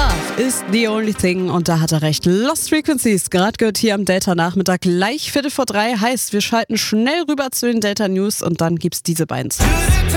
Love is the only thing. Und da hat er recht. Lost Frequencies, gerade gehört hier am Delta-Nachmittag gleich 3:15. Heißt, wir schalten schnell rüber zu den Delta News und dann gibt's diese beiden Songs.